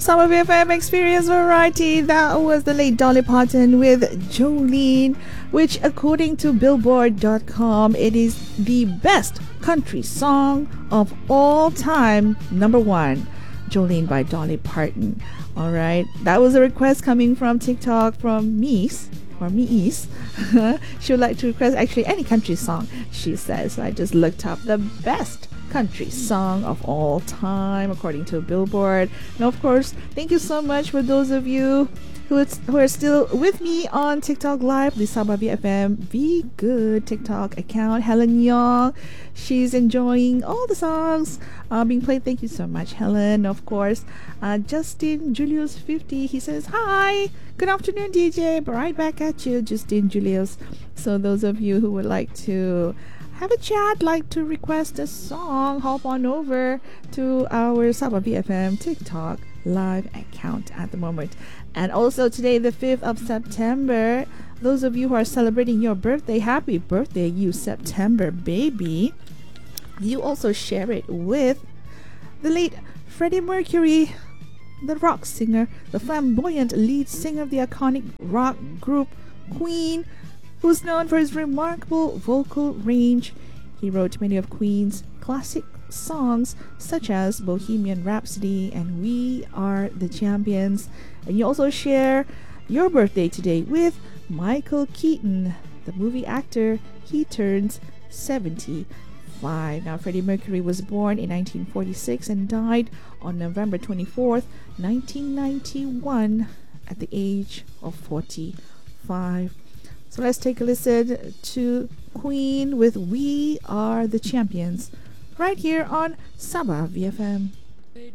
Summer BFM Experience Variety. That was the late Dolly Parton with Jolene, which according to Billboard.com, it is the best country song of all time. Number one, Jolene by Dolly Parton. All right, that was a request coming from TikTok from Mies. Or Mies. She would like to request actually any country song, she says. So I just looked up the best country song of all time according to Billboard. And of course, thank you so much for those of you who are still with me on TikTok Live, the Sabah BFM Be Good TikTok account. Helen Young, she's enjoying all the songs being played. Thank you so much, Helen. Of course, Justin Julius 50, he says, hi, good afternoon, DJ. Right back at you, Justin Julius. So those of you who would like to have a chat, like to request a song, hop on over to our Sabah BFM TikTok live account at the moment. And also today, the 5th of September, those of you who are celebrating your birthday, happy birthday, you September baby. You also share it with the late Freddie Mercury, the rock singer, the flamboyant lead singer of the iconic rock group Queen, who's known for his remarkable vocal range. He wrote many of Queen's classic songs such as Bohemian Rhapsody and We Are the Champions. And you also share your birthday today with Michael Keaton, the movie actor. He turns 75. Now, Freddie Mercury was born in 1946 and died on November 24th, 1991 at the age of 45. So let's take a listen to Queen with We Are the Champions right here on Sabah VFM.